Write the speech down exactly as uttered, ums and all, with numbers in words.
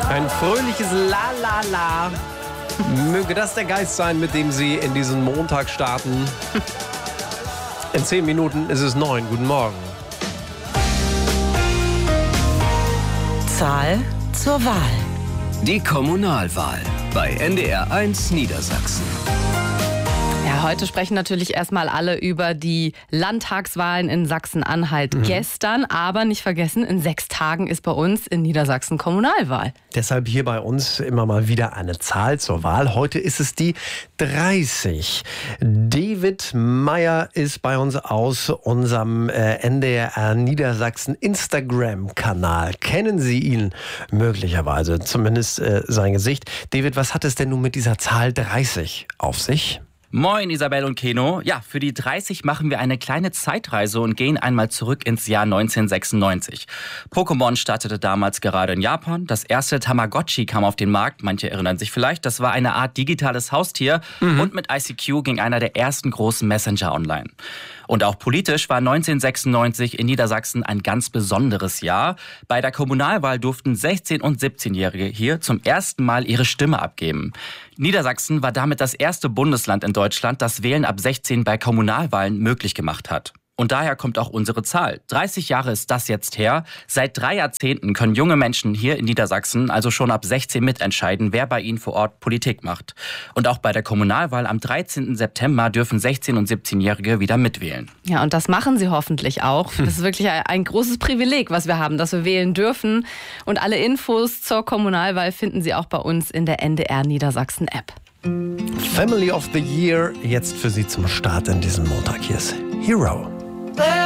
Ein fröhliches La La La. Möge das der Geist sein, mit dem Sie in diesen Montag starten. In zehn Minuten ist es neun. Guten Morgen. Zahl zur Wahl. Die Kommunalwahl bei N D R eins Niedersachsen. Ja, heute sprechen natürlich erstmal alle über die Landtagswahlen in Sachsen-Anhalt mhm. gestern. Aber nicht vergessen, in sechs Tagen ist bei uns in Niedersachsen Kommunalwahl. Deshalb hier bei uns immer mal wieder eine Zahl zur Wahl. Heute ist es die dreißig. David Meyer ist bei uns aus unserem äh, N D R Niedersachsen Instagram-Kanal. Kennen Sie ihn möglicherweise, zumindest äh, sein Gesicht. David, was hat es denn nun mit dieser Zahl dreißig auf sich? Moin Isabel und Keno. Ja, für die dreißig machen wir eine kleine Zeitreise und gehen einmal zurück ins Jahr neunzehnhundertsechsundneunzig. Pokémon startete damals gerade in Japan. Das erste Tamagotchi kam auf den Markt. Manche erinnern sich vielleicht. Das war eine Art digitales Haustier. Mhm. Und mit I C Q ging einer der ersten großen Messenger online. Und auch politisch war neunzehnhundertsechsundneunzig in Niedersachsen ein ganz besonderes Jahr. Bei der Kommunalwahl durften sechzehn- und siebzehnjährige hier zum ersten Mal ihre Stimme abgeben. Niedersachsen war damit das erste Bundesland in Deutschland, das Wählen ab sechzehn bei Kommunalwahlen möglich gemacht hat. Und daher kommt auch unsere Zahl. dreißig Jahre ist das jetzt her. Seit drei Jahrzehnten können junge Menschen hier in Niedersachsen also schon ab sechzehn mitentscheiden, wer bei ihnen vor Ort Politik macht. Und auch bei der Kommunalwahl am dreizehnten September dürfen sechzehn- und siebzehnjährige wieder mitwählen. Ja, und das machen sie hoffentlich auch. Das ist wirklich ein großes Privileg, was wir haben, dass wir wählen dürfen. Und alle Infos zur Kommunalwahl finden Sie auch bei uns in der N D R Niedersachsen App. Family of the Year, jetzt für Sie zum Start in diesem Montag. Hier ist Hero.